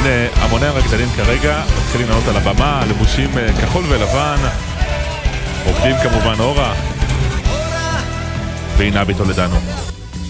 הנה המוני הרקדנים כרגע מתחילים לעלות על הבמה, לבושים כחול ולבן, רוקדים כמובן אורה והנה ביטולדנו.